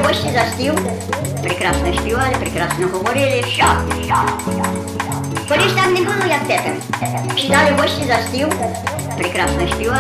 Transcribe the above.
гості за стіл, прекрасно співали, прекрасно говорили, все. Колись так не було, як тепер. Сідали гості за стіл, прекрасно співали.